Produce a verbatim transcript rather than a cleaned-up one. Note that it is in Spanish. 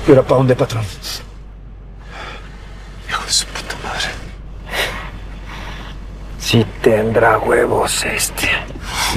¿Y ahora para dónde, patrón? Hijo de su puta madre. Sí tendrá huevos este.